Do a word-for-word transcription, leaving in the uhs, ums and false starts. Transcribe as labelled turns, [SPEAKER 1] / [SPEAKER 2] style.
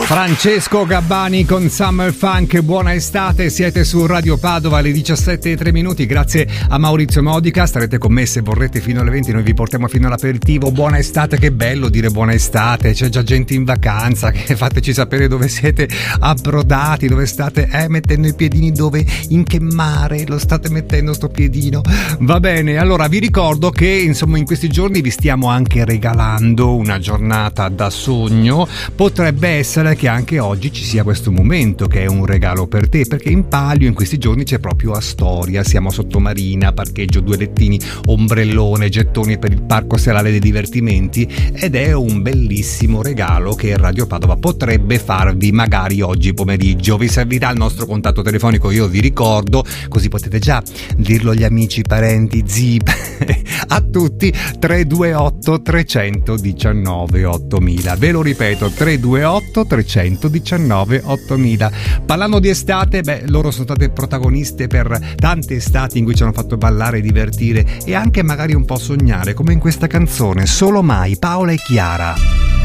[SPEAKER 1] Francesco Gabbani con Summer Funk, buona estate, siete su Radio Padova alle diciassette e tre minuti, grazie a Maurizio Modica, starete con me se vorrete fino alle venti, noi vi portiamo fino all'aperitivo. Buona estate, che bello dire buona estate, c'è già gente in vacanza, che fateci sapere dove siete approdati, dove state eh, mettendo i piedini, dove, in che mare lo state mettendo sto piedino. Va bene, allora vi ricordo che insomma in questi giorni vi stiamo anche regalando una giornata da sogno, potrebbe essere che anche oggi ci sia questo momento che è un regalo per te, perché in Palio in questi giorni c'è proprio Astoria, siamo sottomarina, parcheggio due lettini, ombrellone, gettoni per il parco serale dei divertimenti, ed è un bellissimo regalo che Radio Padova potrebbe farvi magari oggi pomeriggio. Vi servirà il nostro contatto telefonico, io vi ricordo, così potete già dirlo agli amici, parenti, zii, a tutti, tre due otto tre uno nove ottomila, ve lo ripeto, tre due otto tre uno nove ottomila. Parlando di estate, beh, loro sono state protagoniste per tante estati in cui ci hanno fatto ballare, divertire e anche magari un po' sognare, come in questa canzone Solo Mai, Paola e Chiara.